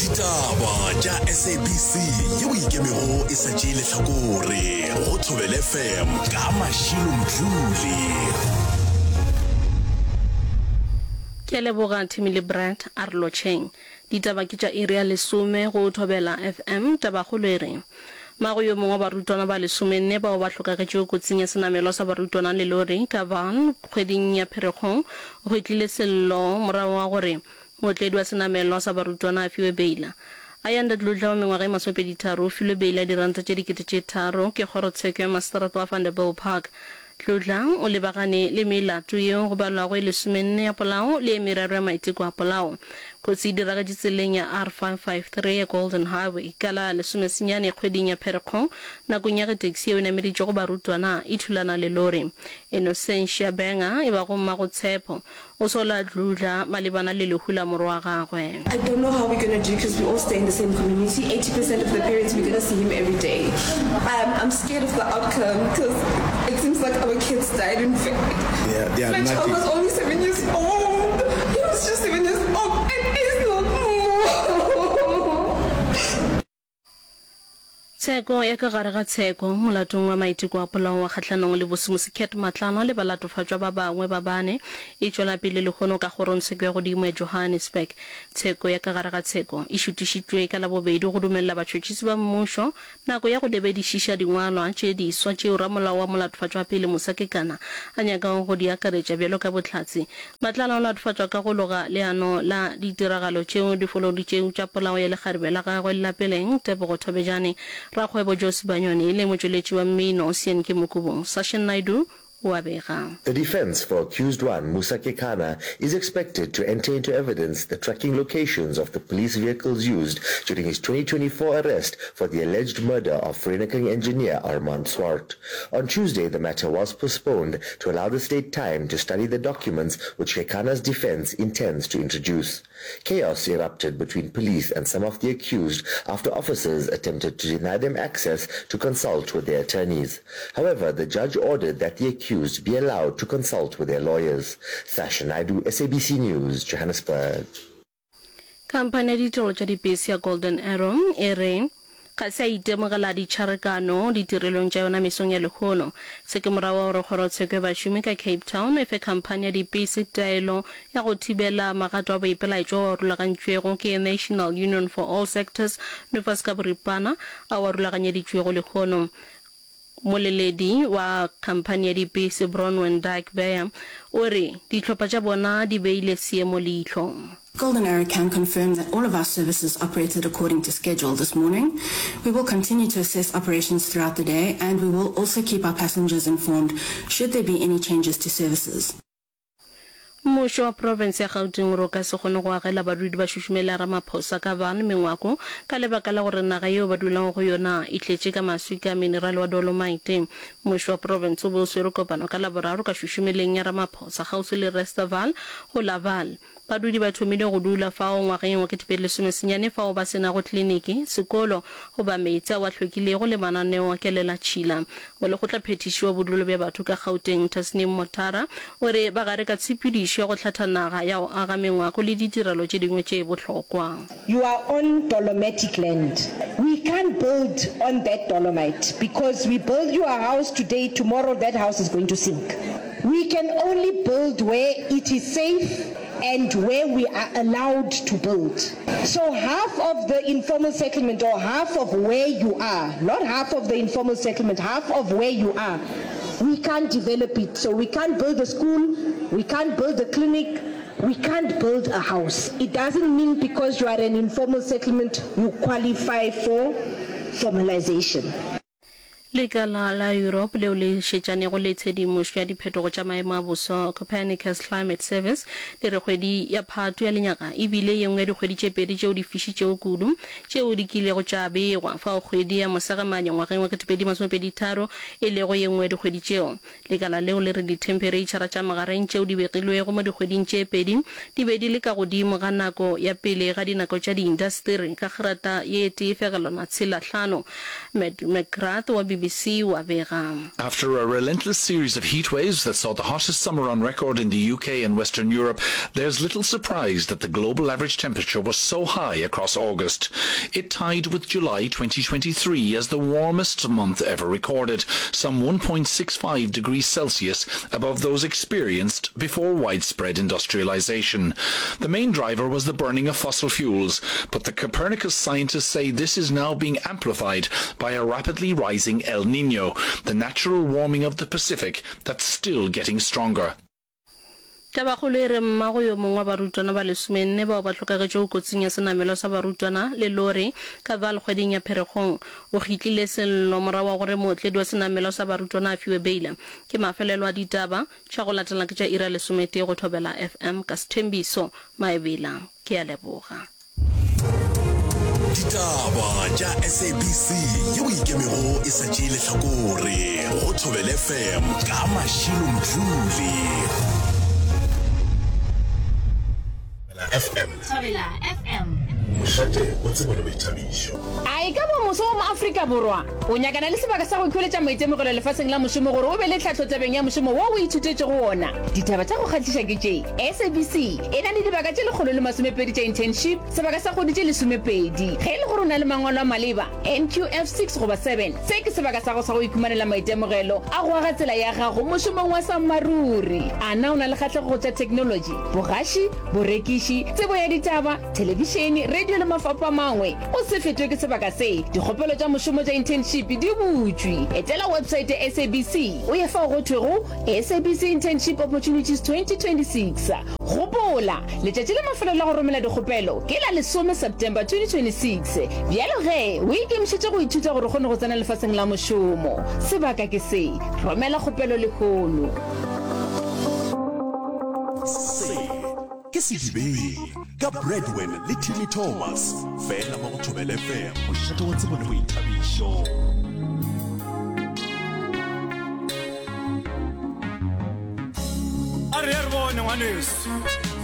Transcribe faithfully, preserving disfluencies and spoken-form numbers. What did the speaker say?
Ditaba tša S A B C yeo ikemego e sa tšeile hlakore go Thobela F M ka Mashilo Mdluli. Ke leboga Thimile Brand Arlo Cheng. Ditaba ke tša area lesome go Thobela F M taba go lere. Mago yo mongwe barutwana ba lesome nne bao ba hlokagetse kotsing ya senamelo sa barutwana le lori ka van kgweding ya Pherekgong go itlile sello morago wa gore motledi wa senamelo sa barutwana a fiwe beila. Ayanda dludla wa mengwaga e masopedi tharo filwe beila diranta tše dikete tše tharo ke kgorotsheko ya Mastrato wa Vanderbilt Park. Tludlang o lebagane le melato yeo go balwago e lesome nne ya polao le meraro ya maiteko a polao. Kotsi e diraga ditseleng ya R five five three ya Golden Highway ka la lesome senyane kgweding ya Pherekgong nakong ya ge taxi eo e nameditšwe go barutwana e thulana le lori. Innocentia Benga e ba go mmago tshepo o sola Dludla malebana le lehu la moro wa gagwe. I don't know how we're going to do because we all stay in the same community. eighty percent of the parents, we're going to see him every day. Um, I'm scared of the outcome because it seems like our kids died in fact. Yeah, they are My child was only seven years old. He was just seven years old. It is not more. Tsheko ya ka gare ga tsheko molatong wa maiteko a polao wa kgatlhanong le bosemosekhet matlano le balatofatšwa ba bangwe ba bane e tšwela pele le kgono ka kgorotsheko ya godimo ya Johannesburg. Tsheko ya ka gare ga tsheko e šutišitšwe ka labobedi go dumelela batšhotšhisi ba mmušo nako ya go lebedišiša dingwalwa tše diswa tšeo ramolao wa molatofatšwa pele Mosakekana a nyakago go di akaretša bjalo ka bohlatse. Matlano a latofatšwa ka go loga leano la ditiragalo tšeo difoloditšeo tša polao ya lekgarebe la gagwe le lapeleng Tebogo Thobejane. Rakgwebo Josi Banyoni le motsweletši wa mmino Sian ke Mokubong Sashin Naidu. The defense for accused one, Mosakekana, is expected to enter into evidence the tracking locations of the police vehicles used during his twenty twenty-four arrest for the alleged murder of Vereniging engineer Armand Swart. On Tuesday, the matter was postponed to allow the state time to study the documents which Kekana's defense intends to introduce. Chaos erupted between police and some of the accused after officers attempted to deny them access to consult with their attorneys. However, the judge ordered that the accused be allowed to consult with their lawyers. Sasha Naidu, S A B C News, Johannesburg. Kampane di tolo tša dibese ya Golden Arrow e re ga se a itemogela ditšharekano ditirelong tša yona mesong ya lekgono. Se ke morago wa gore kgorotsheko ya bašomi ka Cape Town e fe kampane ya dibese taelo ya go thibela magato a boipelaetšo wa rulagantšwego ke National Union for All Sectors Nufas ka boripana a wa rulaganyeditšwego lekgono. Moleledi wa kampane ya dibese Bronwyn Dyke Beyer o re ditlhopha tša bona di beile seemo leihlo. Golden Arrow can confirm that all of our services operated according to schedule this morning. We will continue to assess operations throughout the day, and we will also keep our passengers informed should there be any changes to services. Mmušo wa province ya Gauteng ro ka se kgone go agela badudi ba šušumela Ramaphosa ka bana mengwako ka lebaka la gore naga yeo ba dulang go yona e tletše ka maswi ka mineral wa Dolomite. Mmušo wa province o bo swere kopano ka laboraro ka šušumeleng ya Ramaphosa gaufi le Restaval go Laval. Badudi ba thomile go dula fao ngwageng wa ketepele lesome senyane fao ba sena go tliniki sekolo go ba meetse wa hlwekilego le mananeo a kelela tšhila. O le go tla phetiši wa bodulo bja batho ka Gauteng Tasnim Motara o re ba gare ka tshepedišo ya go tlhatha naga ya go aga mengwako le ditirelo tše dingwe tše bohlokwa. You are on Dolomitic land. We can't build on that Dolomite because we build you a house today, tomorrow that house is going to sink. We can only build where it is safe and where we are allowed to build. So half of the informal settlement or half of where you are, not half of the informal settlement, half of where you are, we can't develop it. So we can't build a school, we can't build a clinic, we can't build a house. It doesn't mean because you are an informal settlement, you qualify for formalization. Lekala la Europe leo le šetšane go le tshedimošo ya diphetogo tša maemo a boso Copernicus Climate Service le re kgwedi ya Phatwe ya lenyaka e bile ye nngwe dikgwedi tše pedi tšeo di fišitšego kudu tšeo di kilego tša begwa fao kgwedi ya Mosegamanya ngwageng wa ketepedi masomepedi tharo e lego ye nngwe dikgwedi tšeo. Lekala leo le re ditemperature tša magareng tšeo di begilwego mo dikgweding tše pedi di be di le ka godimo ga nako ya pele ga dinako tša diindasteri ka kgerata ye tee fegelwana tshela hlano. McGrath wa B C wa bega. After a relentless series of heat waves that saw the hottest summer on record in the U K and Western Europe, there's little surprise that the global average temperature was so high across August. It tied with July twenty twenty-three as the warmest month ever recorded, some one point six five degrees Celsius above those experienced before widespread industrialization. The main driver was the burning of fossil fuels, but the Copernicus scientists say this is now being amplified by a rapidly rising El Niño, the natural warming of the Pacific that's still getting stronger. Tabakgolo e re mmago yo mongwe wa barutwana ba lesomenne bao ba tlhokagetse go kotsing ya senamelo sa barutwana le lori ka valkgweding ya Pherekgong o gitlile sello morago wa gore motledi wa senamelo sa barutwana a fiwe beila ke mafelelo a ditaba tša go latela ke tša ira lesomete go thobela F M ka Sthembiso Maebela ke a leboga. Ditaba tša S A B C yeo ikemego e sa tšeele hlakore go thobela F M ka Mashilo Mdluli. F M. Thobela F M. Mošate o tsebo le boithabišo. A e ka bo moso wa Afrika Borwa o nyakana le sebaka sa go ikholetša maitemogelo lefatsheng la mošomo gore o be le tlhatlhotsebeng ya mošomo wo o ithutetse go ona. Ditaba tša go kgatliša ke tše S A B C e na le dibaka tše lekgolo le masomepedi tša internship, sebaka sa kgodi tše lesomepedi ge e le gore o na le mangwalo a maleba N Q F six goba seven. Se ke sebaka sa go sa go ikhumanela maitemogelo a go aga tsela ya gago mošomong wa sammaruri. A na o na le kgatlhego go tša technology, bogaši, borekiši, tsebo ya ditaba, televišene, radio le mafapha mangwe. O se fetwe ke sebaka se dikgopelo tša mošomo tša internship di butšwe. Etela website ya S A B C o ye fa go thwego S A B C Internship Opportunities twenty twenty-six. Gopola letšatši le mafelo la go romela dikgopelo ke la lesome September twenty twenty-six. Bjalo ge o ikemišetše go ithuta gore kgone go tsena lefatsheng la mošomo. Sebaka ke se romela kgopelo le khono. Ke sedibeng ka Bradwin le Timmy Thomas fela mo go thobela F M mošate wa tsebo le boithabišo. A re re bone ngwaneso